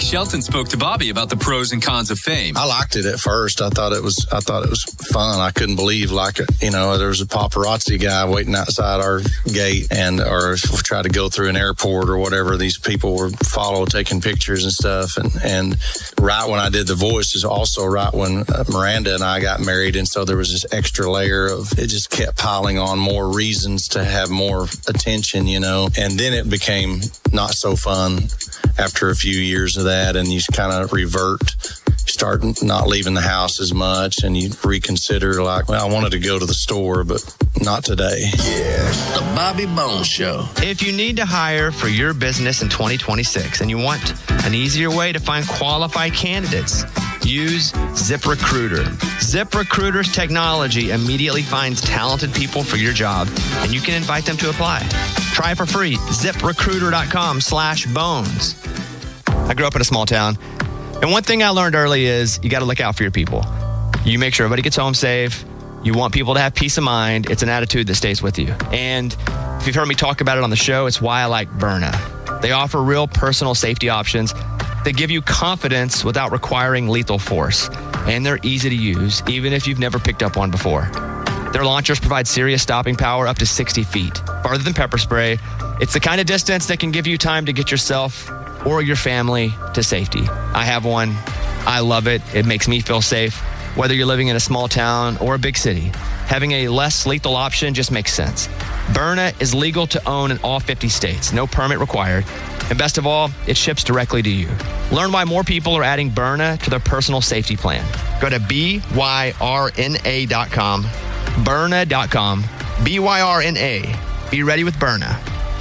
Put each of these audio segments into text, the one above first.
Shelton spoke to Bobby about the pros and cons of fame. I liked it at first. I thought it was fun. I couldn't believe, there was a paparazzi guy waiting outside our gate, or try to go through an airport or whatever. These people were taking pictures and stuff. And right when I did the voice is also right when Miranda and I got married, and so there was this extra layer of it just kept piling on more reasons to have more attention, and then it became not so fun after a few years of that, and you kind of revert, start not leaving the house as much, and you reconsider I wanted to go to the store, but not today. Yeah, the Bobby Bones Show. If you need to hire for your business in 2026 and you want an easier way to find qualified candidates, use ZipRecruiter. ZipRecruiter's technology immediately finds talented people for your job, and you can invite them to apply. Try for free. ZipRecruiter.com/bones. I grew up in a small town, and one thing I learned early is you got to look out for your people. You make sure everybody gets home safe. You want people to have peace of mind. It's an attitude that stays with you. And if you've heard me talk about it on the show, it's why I like Byrna. They offer real personal safety options that give you confidence without requiring lethal force. And they're easy to use, even if you've never picked up one before. Their launchers provide serious stopping power up to 60 feet, farther than pepper spray. It's the kind of distance that can give you time to get yourself or your family to safety. I have one. I love it. It makes me feel safe. Whether you're living in a small town or a big city, having a less lethal option just makes sense. Byrna is legal to own in all 50 states. No permit required. And best of all, it ships directly to you. Learn why more people are adding Byrna to their personal safety plan. Go to BYRNA.com. Byrna.com. BYRNA. Be ready with Byrna.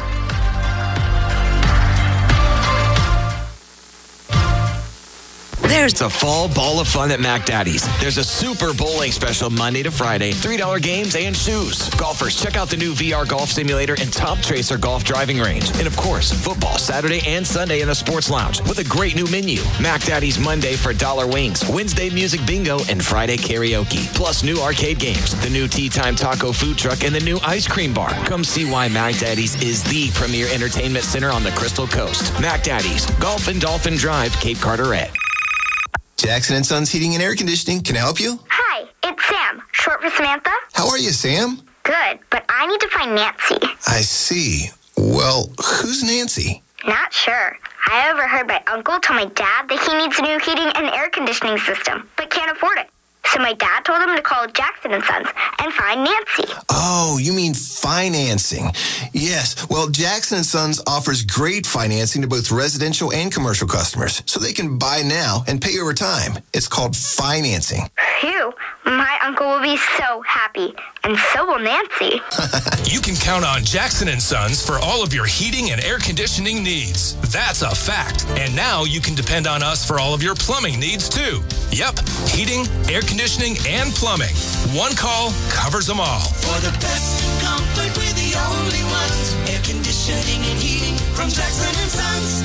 There's a fall ball of fun at Mac Daddy's. There's a super bowling special Monday to Friday, $3 games and shoes. Golfers, check out the new VR golf simulator and Top Tracer golf driving range. And of course, football Saturday and Sunday in the sports lounge with a great new menu. Mac Daddy's Monday for $1 wings, Wednesday music bingo, and Friday karaoke. Plus new arcade games, the new Tea Time Taco food truck, and the new ice cream bar. Come see why Mac Daddy's is the premier entertainment center on the Crystal Coast. Mac Daddy's, Golf and Dolphin Drive, Cape Carteret. Jackson & Sons Heating and Air Conditioning. Can I help you? Hi, it's Sam, short for Samantha. How are you, Sam? Good, but I need to find Nancy. I see. Well, who's Nancy? Not sure. I overheard my uncle tell my dad that he needs a new heating and air conditioning system, but can't afford it. So my dad told him to call Jackson & Sons and find Nancy. Oh, you mean financing. Yes. Well, Jackson & Sons offers great financing to both residential and commercial customers, so they can buy now and pay over time. It's called financing. Phew. My uncle will be so happy, and so will Nancy. You can count on Jackson & Sons for all of your heating and air conditioning needs. That's a fact. And now you can depend on us for all of your plumbing needs, too. Yep, heating, air conditioning, and plumbing. One call covers them all. For the best in comfort, we're the only ones. Air conditioning and heating from Jackson & Sons.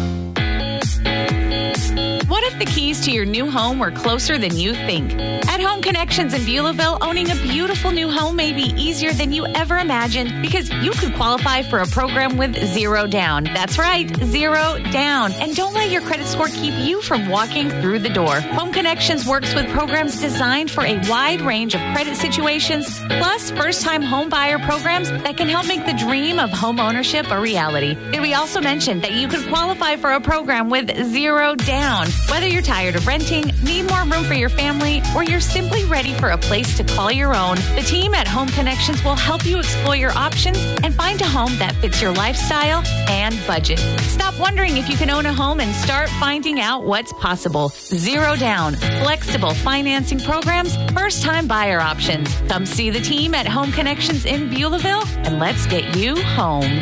What if the keys to your new home were closer than you think? At Home Connections in Beulahville, owning a beautiful new home may be easier than you ever imagined because you could qualify for a program with zero down. That's right, zero down. And don't let your credit score keep you from walking through the door. Home Connections works with programs designed for a wide range of credit situations, plus first-time home buyer programs that can help make the dream of home ownership a reality. Did we also mention that you could qualify for a program with zero down? Whether you're tired of renting, need more room for your family, or you're simply ready for a place to call your own, the team at Home Connections will help you explore your options and find a home that fits your lifestyle and budget. Stop wondering if you can own a home and start finding out what's possible. Zero down, flexible financing programs, first-time buyer options. Come see the team at Home Connections in Beulahville, and let's get you home.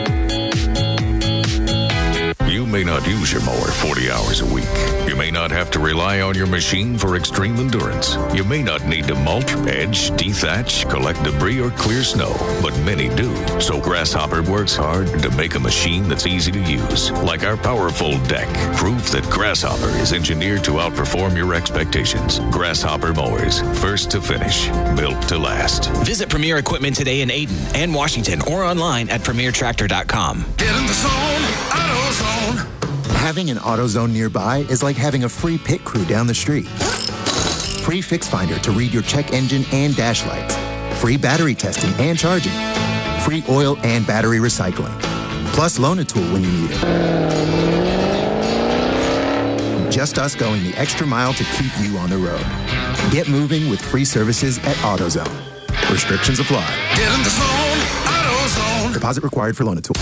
You may not use your mower 40 hours a week. You may not have to rely on your machine for extreme endurance. You may not need to mulch, edge, dethatch, collect debris, or clear snow, but many do. So Grasshopper works hard to make a machine that's easy to use, like our powerful deck. Proof that Grasshopper is engineered to outperform your expectations. Grasshopper mowers, first to finish, built to last. Visit Premier Equipment today in Ayden and Washington or online at premiertractor.com. Get in the zone, AutoZone. Having an AutoZone nearby is like having a free pit crew down the street. Free Fix Finder to read your check engine and dash lights. Free battery testing and charging. Free oil and battery recycling. Plus loan a tool when you need it. Just us going the extra mile to keep you on the road. Get moving with free services at AutoZone. Restrictions apply. Get in the zone, AutoZone. Deposit required for loan a tool.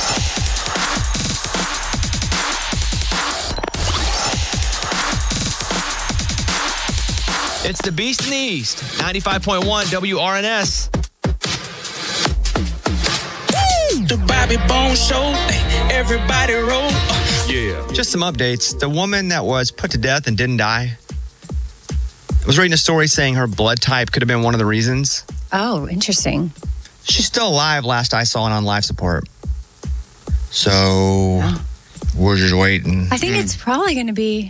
It's the Beast in the East, 95.1 WRNS. The Bobby Bones Show, everybody roll. Yeah. Just some updates. The woman that was put to death and didn't die, I was reading a story saying her blood type could have been one of the reasons. Oh, interesting. She's still alive last I saw, and on life support. So we're just waiting. I think it's probably going to be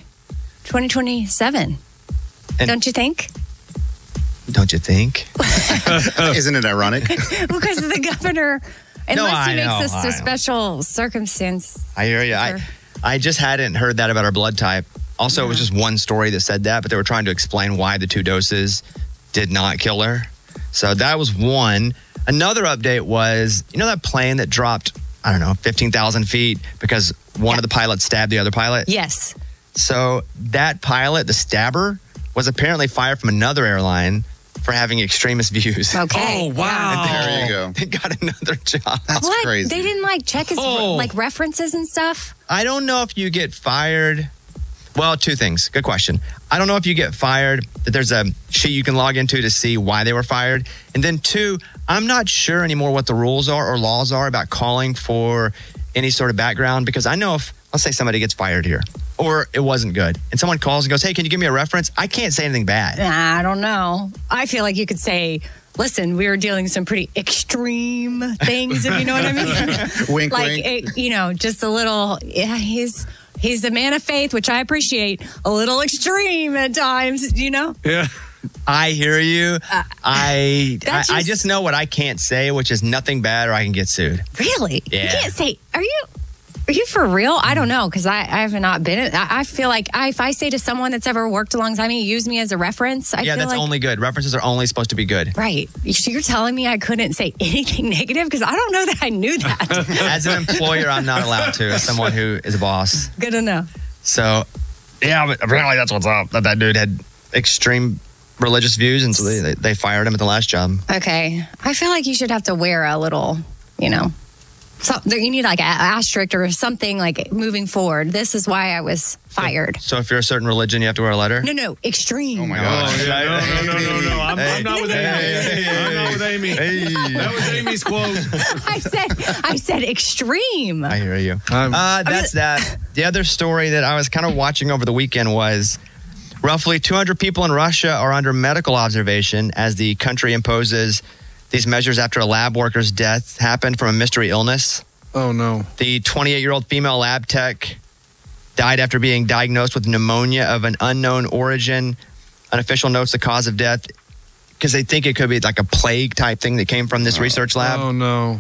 2027. Don't you think? Don't you think? Isn't it ironic? Because the governor, unless he makes this I a know. special circumstance. I hear you. I just hadn't heard that about her blood type. Also, it was just one story that said that, but they were trying to explain why the 2 doses did not kill her. So that was one. Another update was, you know that plane that dropped, 15,000 feet because one of the pilots stabbed the other pilot? Yes. So that pilot, the stabber, was apparently fired from another airline for having extremist views. Okay. Oh, wow. There you go. They got another job. That's What? crazy. They didn't check his references and stuff? I don't know if you get fired. Well, 2 things. Good question. I don't know if you get fired, that there's a sheet you can log into to see why they were fired. And then 2, I'm not sure anymore what the rules are or laws are about calling for any sort of background, because I know if, let's say somebody gets fired here or it wasn't good and someone calls and goes, hey, can you give me a reference? I can't say anything bad. I don't know. I feel like you could say, listen, we were dealing some pretty extreme things, if you know what I mean. Wink, like, wink. just a little, he's a man of faith, which I appreciate. A little extreme at times, Yeah. I hear you. I just- just know what I can't say, which is nothing bad or I can get sued. Really? Yeah. You can't say, are you for real? I don't know, because I have not been. I feel like if I say to someone that's ever worked alongside me, use me as a reference, I feel that's like, only good. References are only supposed to be good. right. So you're telling me I couldn't say anything negative? Because I don't know that I knew that. As an employer, I'm not allowed to, as someone who is a boss. Good to know. So, yeah, but apparently that's what's up. That dude had extreme religious views, and so they fired him at the last job. Okay. I feel like you should have to wear a little, you need like an asterisk or something like moving forward. This is why I was fired. So if you're a certain religion, you have to wear a letter? No, extreme. Oh my gosh. No. I'm not with Amy. I'm not with Amy. That was Amy's quote. I said extreme. I hear you. That's that. The other story that I was kind of watching over the weekend was roughly 200 people in Russia are under medical observation as the country imposes these measures after a lab worker's death happened from a mystery illness. Oh, no. The 28-year-old female lab tech died after being diagnosed with pneumonia of an unknown origin. Unofficial notes the cause of death because they think it could be like a plague type thing that came from this research lab. Oh, no.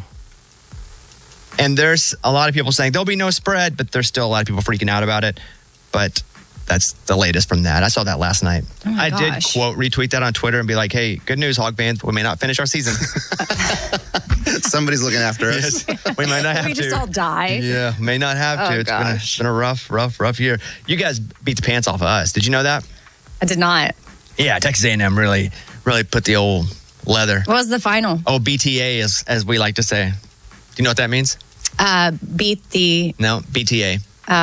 And there's a lot of people saying there'll be no spread, but there's still a lot of people freaking out about it. But that's the latest from that. I saw that last night. Oh my I did gosh. retweet that on Twitter and be like, hey, good news, Hog Band. We may not finish our season. Somebody's looking after us. Yes, we might not have we to. just all die. Yeah, may not have to. Oh, It's been a rough year. You guys beat the pants off of us. Did you know that? I did not. Yeah, Texas A&M really put the old leather. What was the final? Oh, BTA, as we like to say. Do you know what that means? Beat the. No, BTA.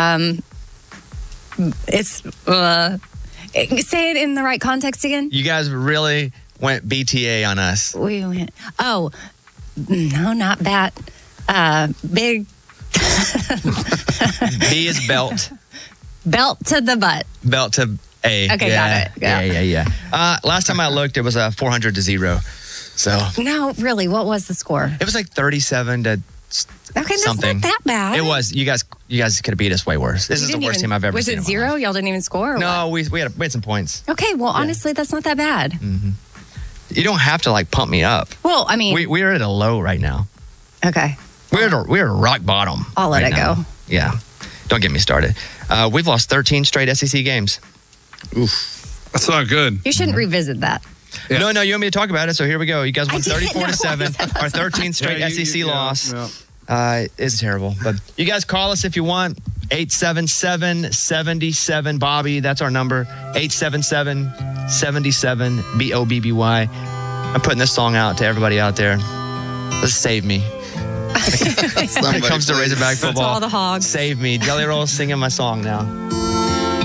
It's. Say it in the right context again. You guys really went BTA on us. We went. Oh, no, not bat. Big. B is belt. Belt to the butt. Belt to A. Okay, got it. Yeah. Last time I looked, it was 400-0. So. No, really, what was the score? It was like 37 to Okay, something. that's not that bad. It was. You guys could have beat us way worse. This is the worst team I've ever seen. Was it 0? Y'all didn't even score? Or no, we had some points. Okay, well, honestly, that's not that bad. Mm-hmm. You don't have to pump me up. Well, I mean, we're at a low right now. Okay. We're at a rock bottom. I'll let it go. Yeah. Don't get me started. We've lost 13 straight SEC games. Oof. That's not good. You shouldn't revisit that. Yeah. No, you want me to talk about it, so here we go. You guys won 34-7. Our 13th straight SEC loss is terrible. But you guys call us if you want. 877-77-BOBBY. That's our number. 877-77-BOBBY. I'm putting this song out to everybody out there. Let's save me. When it comes to Razorback football, all the hogs. Save me. Jelly Roll singing my song now.